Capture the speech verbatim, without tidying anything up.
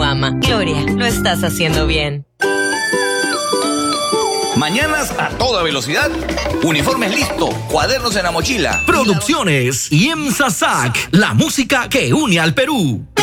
fama. Gloria, lo estás haciendo bien. Mañanas a toda velocidad. Uniformes listo, cuadernos en la mochila. Producciones IEMSA S A C, la música que une al Perú.